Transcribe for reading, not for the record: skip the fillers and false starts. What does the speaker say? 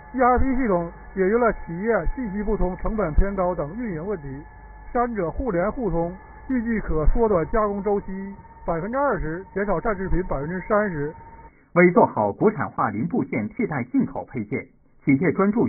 ERP 系统解决了企业信息不通、成本偏高等运营问题，三者互联互通，预计可缩短加工周期20%，减少占制品30%。 为做好国产化零部件替代进口配件，企业专注